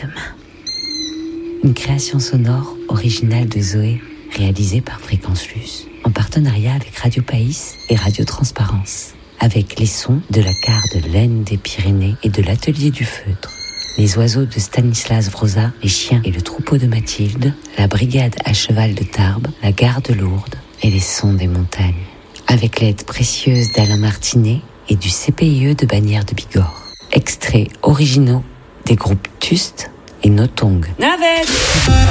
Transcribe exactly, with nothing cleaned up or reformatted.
demain. Une création sonore originale de Zoé, réalisée par Fréquence Luce, en partenariat avec Radio Païs et Radio Transparence, avec les sons de la Carre de laine des Pyrénées et de l'Atelier du Feutre, les oiseaux de Stanislas Vroza, les chiens et le troupeau de Mathilde, la brigade à cheval de Tarbes, la gare de Lourdes et les sons des montagnes. Avec l'aide précieuse d'Alain Martinet et du C P I E de Bagnères de Bigorre. Extraits originaux des groupes Tust et Notong. Navette